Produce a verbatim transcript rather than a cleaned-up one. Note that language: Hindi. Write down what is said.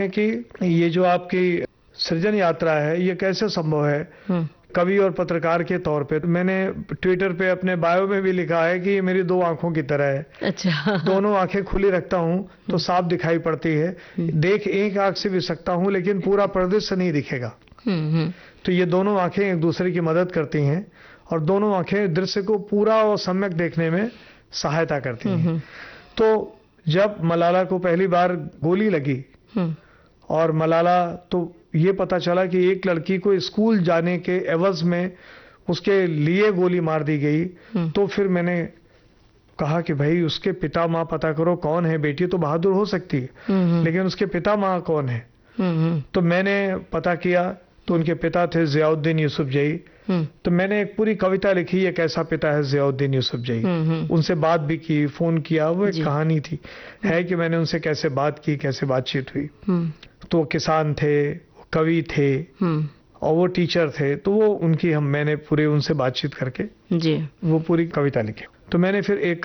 कि ये जो आपकी सृजन यात्रा है ये कैसे संभव है। कवि और पत्रकार के तौर पे मैंने ट्विटर पे अपने बायो में भी लिखा है कि ये मेरी दो आंखों की तरह है। अच्छा। दोनों आंखें खुली रखता हूँ तो साफ दिखाई पड़ती है, देख एक आंख से भी सकता हूँ लेकिन पूरा परिदृश्य नहीं दिखेगा। तो ये दोनों आंखें एक दूसरे की मदद करती हैं और दोनों आंखें दृश्य को पूरा और सम्यक देखने में सहायता करती हैं। तो जब मलाला को पहली बार गोली लगी और मलाला तो ये पता चला कि एक लड़की को स्कूल जाने के एवज में उसके लिए गोली मार दी गई, तो फिर मैंने कहा कि भाई उसके पिता माँ पता करो कौन है। बेटी तो बहादुर हो सकती है लेकिन उसके पिता माँ कौन है। तो मैंने पता किया तो उनके पिता थे ज़ियाउद्दीन यूसुफजई। तो मैंने एक पूरी कविता लिखी, ये कैसा पिता है ज़ियाउद्दीन यूसुफजई। उनसे बात भी की, फोन किया, वो एक कहानी थी है कि मैंने उनसे कैसे बात की, कैसे बातचीत हुई। तो वो किसान थे, कवि थे और वो टीचर थे। तो वो उनकी हम मैंने पूरे उनसे बातचीत करके जी वो पूरी कविता लिखी। तो मैंने फिर एक